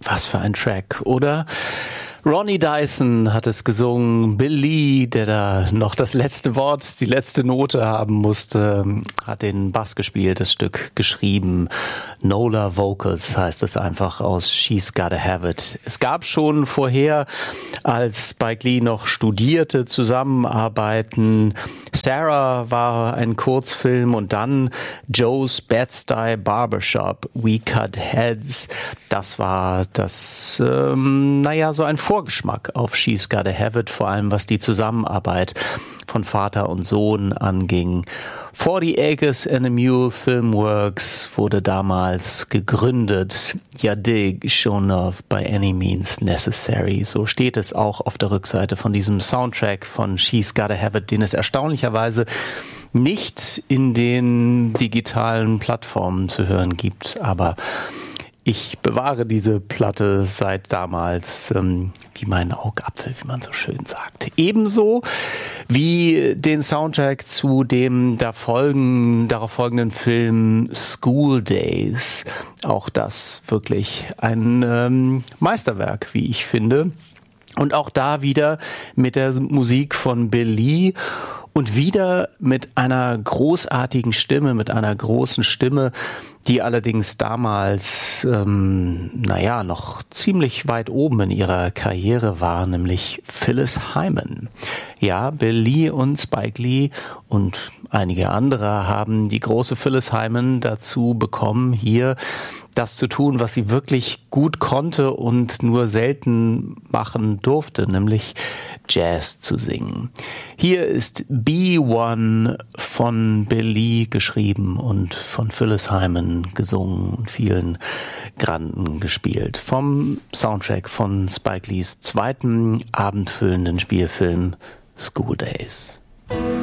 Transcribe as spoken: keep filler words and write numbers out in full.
Was für ein Track, oder? Ronnie Dyson hat es gesungen, Bill Lee, der da noch das letzte Wort, die letzte Note haben musste, hat den Bass gespielt, das Stück geschrieben. Nola Vocals heißt es einfach aus She's Gotta Have It. Es gab schon vorher, als Spike Lee noch studierte, Zusammenarbeiten. Sarah war ein Kurzfilm und dann Joe's Bed-Stuy Barbershop, We Cut Heads. Das war das, ähm, naja, so ein Vorgeschmack auf She's Gotta Have It, vor allem was die Zusammenarbeit von Vater und Sohn anging. forty Acres and a Mule Filmworks wurde damals gegründet. Ya dig, shown off by any means necessary. So steht es auch auf der Rückseite von diesem Soundtrack von She's Gotta Have It, den es erstaunlicherweise nicht in den digitalen Plattformen zu hören gibt, aber ich bewahre diese Platte seit damals ähm, wie meinen Augapfel, wie man so schön sagt. Ebenso wie den Soundtrack zu dem da folgen, darauf folgenden Film School Days. Auch das wirklich ein ähm, Meisterwerk, wie ich finde. Und auch da wieder mit der Musik von Bill Lee und wieder mit einer großartigen Stimme, mit einer großen Stimme, die allerdings damals, ähm, naja, noch ziemlich weit oben in ihrer Karriere war, nämlich Phyllis Hyman. Ja, Bill Lee und Spike Lee und einige andere haben die große Phyllis Hyman dazu bekommen, hier das zu tun, was sie wirklich gut konnte und nur selten machen durfte, nämlich Jazz zu singen. Hier ist Be One von Bill Lee geschrieben und von Phyllis Hyman gesungen und vielen Granden gespielt. Vom Soundtrack von Spike Lees zweiten abendfüllenden Spielfilm School Days.